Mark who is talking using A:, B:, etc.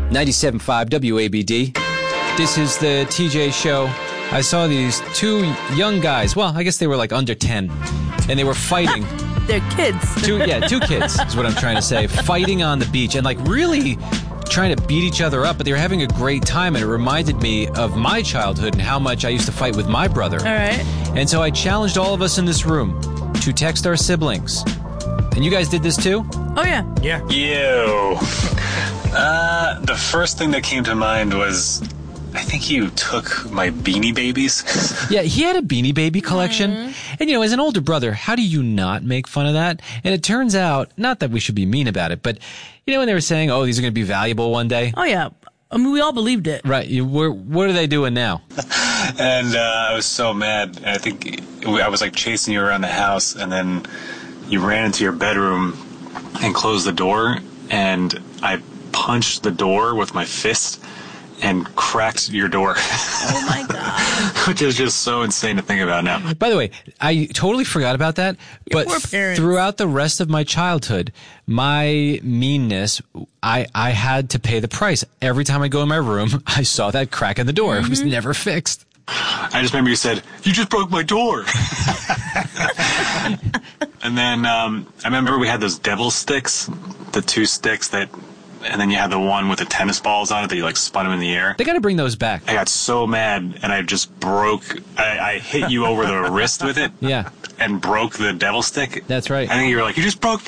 A: 97.5 WABD. This is the TJ show. I saw these two young guys. Well, I guess they were like under 10. And they were fighting.
B: They're kids.
A: Two kids is what I'm trying to say. Fighting on the beach and like really trying to beat each other up. But they were having a great time. And it reminded me of my childhood and how much I used to fight with my brother.
B: All right.
A: And so I challenged all of us in this room to text our siblings. And you guys did this too?
B: Oh, yeah.
C: Yeah. Ew. The first thing that came to mind was, I think you took my Beanie Babies.
A: Yeah, he had a Beanie Baby collection. And, as an older brother, how do you not make fun of that? And it turns out, not that we should be mean about it, but, when they were saying, oh, these are going to be valuable one day.
B: Oh, yeah. I mean, we all believed it.
A: Right. What are they doing now?
C: And I was so mad. I think I was like chasing you around the house, and then you ran into your bedroom and closed the door, and I punched the door with my fist and cracked your door.
B: Oh, my God.
C: Which is just so insane to think about now.
A: By the way, I totally forgot about that, but
B: poor parents.
A: Throughout the rest of my childhood, my meanness, I had to pay the price. Every time I go in my room, I saw that crack in the door. It was never fixed.
C: I just remember you said, "You just broke my door." And then I remember we had those devil sticks, the two sticks and then you had the one with the tennis balls on it that you like spun them in the air.
A: They got to bring those back.
C: I got so mad and I just I hit you over the wrist with it.
A: Yeah.
C: And broke the devil stick.
A: That's right.
C: I think you were like, "You just broke